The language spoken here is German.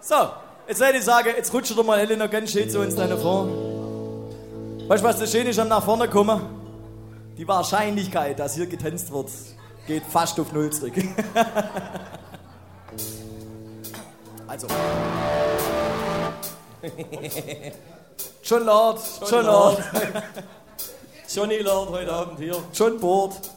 So, jetzt hätte ich sagen, jetzt rutscht doch mal Helena ganz schön zu uns da vor. Weißt du, was das Schöne ist am nach vorne kommen? Die Wahrscheinlichkeit, dass hier getanzt wird, geht fast auf Null zurück. Also. Schon laut, schon laut. Johnny Lord heute Abend hier. Schon bohrt.